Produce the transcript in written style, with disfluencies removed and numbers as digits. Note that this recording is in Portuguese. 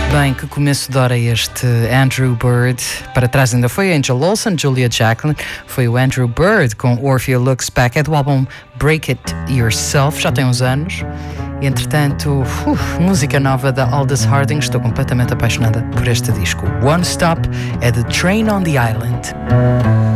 Bem, que começo de hora este Andrew Bird. Para trás ainda foi Angel Olsen, Julia Jacqueline. Foi o Andrew Bird com Orphea Looks Back. É do álbum Break It Yourself, já tem uns anos. E, entretanto, música nova da Aldous Harding. Estou completamente apaixonada por este disco. One Stop é The Train on the Island.